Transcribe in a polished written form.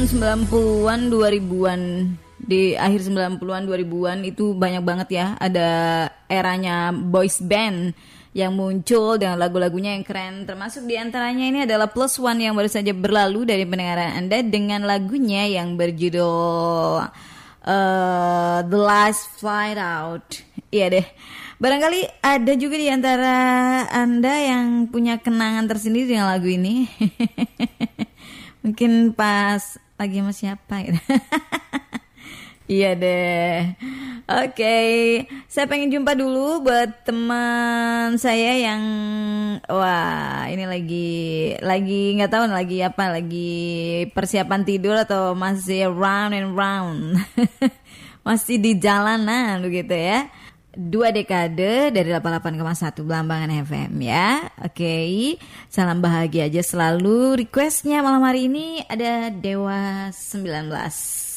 90-an 2000-an, di akhir 90-an 2000-an itu banyak banget ya, ada eranya boys band yang muncul dengan lagu-lagunya yang keren. Termasuk diantaranya ini adalah Plus One yang baru saja berlalu dari pendengaran Anda dengan lagunya yang berjudul The Last Flight Out. Iya deh. Barangkali ada juga di antara Anda yang punya kenangan tersendiri dengan lagu ini. Mungkin pas lagi sama siapa gitu. Iya deh. Oke, saya pengen jumpa dulu buat teman saya yang wah, ini lagi nggak tahu lagi apa, lagi persiapan tidur atau masih round and round. Masih di jalanan begitu ya. 2 dekade dari 88,1 Belambangan FM ya. Oke, salam bahagia aja selalu. Requestnya malam hari ini ada Dewa 19.